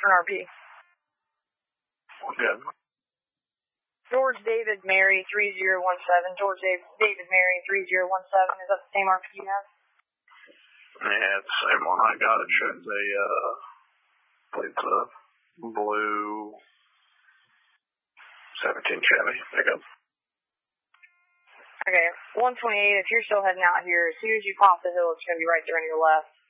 for an RP. Good. George David Mary 3017. George David Mary 3017. Is that the same RP you have? Yeah, it's the same one I got. It shows it's a blue 17 Chevy pickup. Okay, 128, if you're still heading out here, as soon as you pop the hill, it's going to be right there on your left.